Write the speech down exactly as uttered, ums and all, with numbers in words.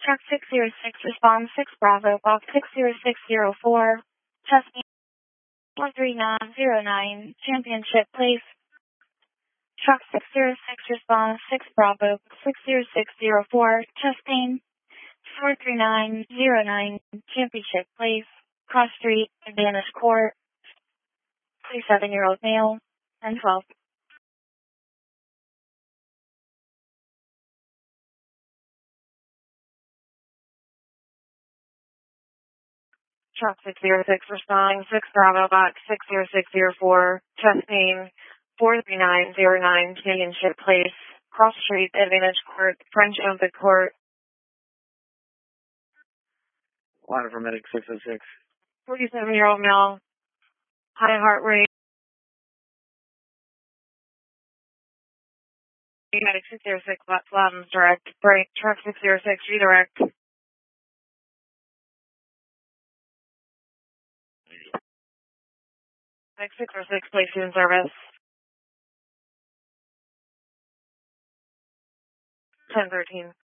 Truck six zero six, respond six Bravo, box six zero six zero four, testing four three nine zero nine, Championship Place. Truck six zero six, respond six Bravo, six zero six zero four, testing four three nine zero nine, Championship Place, Cross Street, Advantage Court, twenty-seven-year-old male, and twelve. Truck six zero six, responding six Bravo, box six zero six zero four, testing four three nine zero nine, Championship Place, Cross Street, Advantage Court, French Olympic Court. Line for medic six oh six. forty-seven-year-old male, high heart rate. Medic six zero six, Loudon's direct, break, truck six zero six, redirect. Medic six zero six, place in service. ten thirteen.